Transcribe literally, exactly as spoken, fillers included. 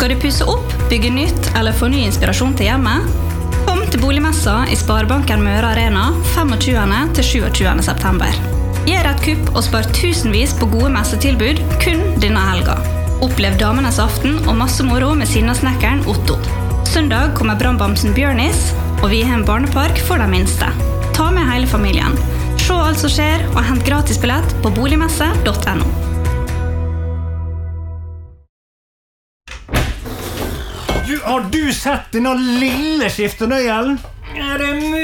Skal du pusse opp, bygge nytt eller få ny inspirasjon til hjemmet? Kom til boligmessa i Sparebanken Møre Arena tjuefem til tjuesju september. Gjør et kupp og spar tusenvis på gode messetilbud kun denne helga. Opplev damenes aften og masse moro med sinnasnekkeren Otto. Søndag kommer brannbamsen Bjørnis, og vi har en barnepark for de minste. Ta med hele familien. Se alt som skjer og hent gratis billett på boligmesse punktum no. Du, har du sett denne lille skiftenøyelen? Er det mulig